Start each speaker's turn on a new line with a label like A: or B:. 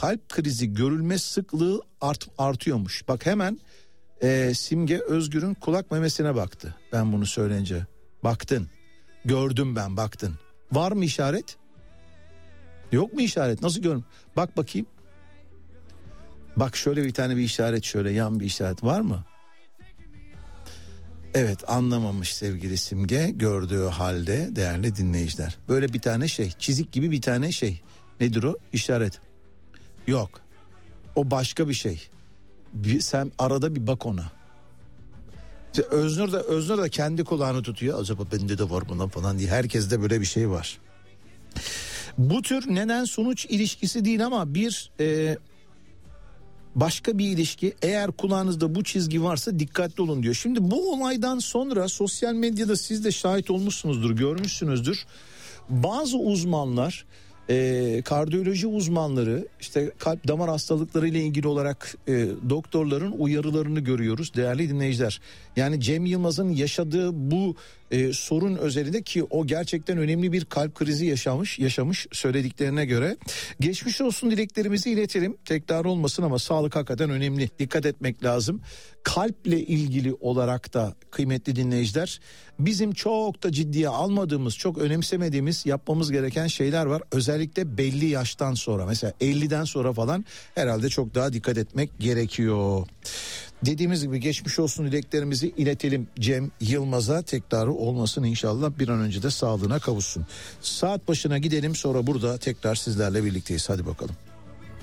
A: kalp krizi görülme sıklığı artıyormuş. Bak hemen Simge Özgür'ün kulak memesine baktı. Ben bunu söyleyince. Baktın. Gördüm ben, baktın. Var mı işaret? Yok mu işaret? Nasıl görün? Bak bakayım. Bak şöyle bir tane bir işaret, şöyle yan bir işaret var mı? Evet, anlamamış sevgili Simge gördüğü halde değerli dinleyiciler. Böyle bir tane şey, çizik gibi bir tane şey. Nedir o? İşaret. Yok. O başka bir şey. Sen arada bir bak ona. İşte Öznur da kendi kulağını tutuyor. Acaba bende de var bundan falan diye. Herkeste böyle bir şey var. Bu tür neden sonuç ilişkisi değil ama bir başka bir ilişki. Eğer kulağınızda bu çizgi varsa dikkatli olun diyor. Şimdi bu olaydan sonra sosyal medyada siz de şahit olmuşsunuzdur, görmüşsünüzdür. Bazı uzmanlar, kardiyoloji uzmanları, işte kalp damar hastalıkları ile ilgili olarak doktorların uyarılarını görüyoruz değerli dinleyiciler. Yani Cem Yılmaz'ın yaşadığı bu sorun özelinde, ki o gerçekten önemli bir kalp krizi yaşamış söylediklerine göre. Geçmiş olsun dileklerimizi iletelim, tekrar olmasın ama sağlık hakikaten önemli, dikkat etmek lazım. Kalple ilgili olarak da kıymetli dinleyiciler, bizim çok da ciddiye almadığımız, çok önemsemediğimiz, yapmamız gereken şeyler var. Özellikle belli yaştan sonra, mesela 50'den sonra falan herhalde çok daha dikkat etmek gerekiyor. Dediğimiz gibi geçmiş olsun dileklerimizi iletelim Cem Yılmaz'a, tekrarı olmasın inşallah, bir an önce de sağlığına kavuşsun. Saat başına gidelim, sonra burada tekrar sizlerle birlikteyiz, hadi bakalım.